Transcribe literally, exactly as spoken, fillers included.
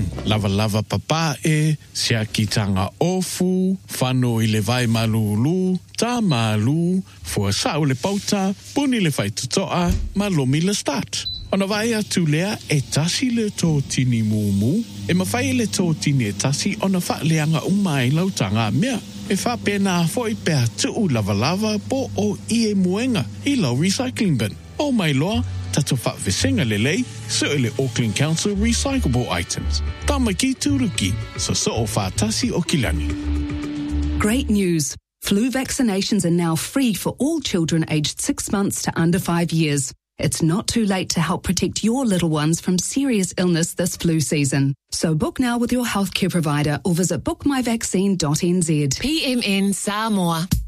Lava lava papa e, sia kitanga ofu, whano i le vai malulu, tā malu, fua sao le pauta, puni le whai tutoa, malomi le start. Ona vai atu lea e tasi le tō tini mūmu, e mawhai le tō tini e tasi ona wha leanga umai lautanga mea. E wha pēnā foi pēr tuu lava lava po o i e muenga i lau recycling bin. O mai loa, tato wha visenga le lei, so le Auckland Council recyclable items. Tama ki turuki, so so o wha tasi o kilani. Great news. Flu vaccinations are now free for all children aged six months to under five years. It's not too late to help protect your little ones from serious illness this flu season. So book now with your healthcare provider or visit book my vaccine dot n z. P M N Samoa.